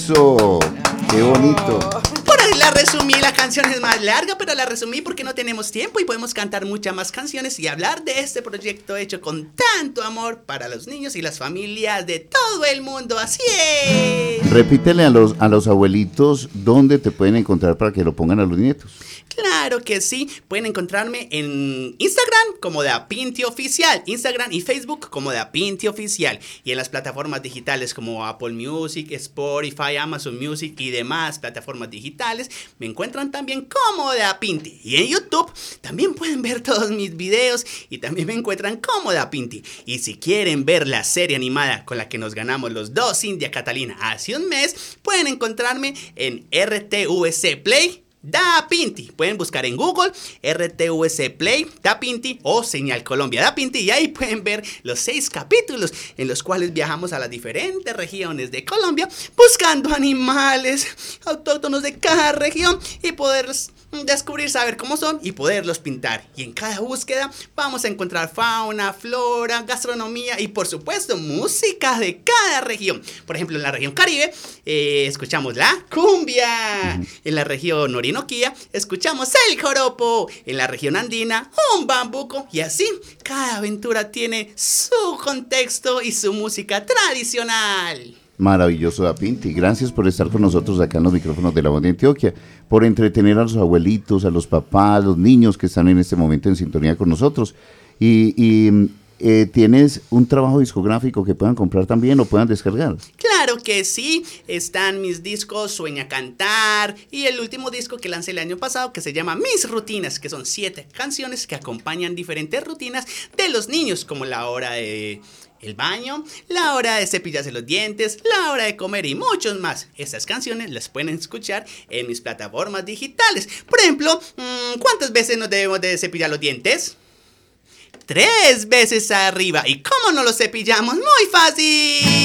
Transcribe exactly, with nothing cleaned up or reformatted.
Eso, qué bonito. Por ahí la resumí, la canción es más larga, pero la resumí porque no tenemos tiempo y podemos cantar muchas más canciones y hablar de este proyecto hecho con tanto amor para los niños y las familias de todo el mundo. Así es. Repítele a los, a los abuelitos dónde te pueden encontrar para que lo pongan a los nietos. Claro que sí, pueden encontrarme en Instagram como Dapinti Oficial, Instagram y Facebook como Dapinti Oficial, y en las plataformas digitales como Apple Music, Spotify, Amazon Music y demás plataformas digitales me encuentran también como Dapinti. Y en YouTube también pueden ver todos mis videos y también me encuentran como Dapinti. Y si quieren ver la serie animada con la que nos ganamos los dos India Catalina hace un mes, pueden encontrarme en R T V C Play Dapinti. Pueden buscar en Google R T V C Play Dapinti o Señal Colombia Dapinti y ahí pueden ver los seis capítulos en los cuales viajamos a las diferentes regiones de Colombia buscando animales autóctonos de cada región y poderlos descubrir, saber cómo son y poderlos pintar. Y en cada búsqueda vamos a encontrar fauna, flora, gastronomía y por supuesto música de cada región. Por ejemplo, en la región Caribe eh, escuchamos la cumbia. En la región Orinoquía escuchamos el joropo. En la región andina un bambuco. Y así cada aventura tiene su contexto y su música tradicional. Maravilloso, Dapinti. Gracias por estar con nosotros acá en los micrófonos de La Voz de Antioquia, por entretener a los abuelitos, a los papás, a los niños que están en este momento en sintonía con nosotros. Y, y eh, ¿tienes un trabajo discográfico que puedan comprar también o puedan descargar? Claro que sí, están mis discos Sueña Cantar y el último disco que lancé el año pasado que se llama Mis Rutinas, que son siete canciones que acompañan diferentes rutinas de los niños, como la hora de el baño, la hora de cepillarse los dientes, la hora de comer y muchos más. Estas canciones las pueden escuchar en mis plataformas digitales. Por ejemplo, ¿cuántas veces nos debemos de cepillar los dientes? Tres veces arriba. ¿Y cómo no los cepillamos? Muy fácil.